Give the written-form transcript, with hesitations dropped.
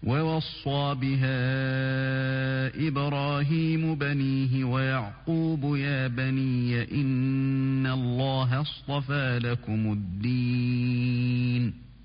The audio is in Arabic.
ووصى بها إبراهيم بنيه ويعقوب يا بني إن الله اصطفى لكم الدين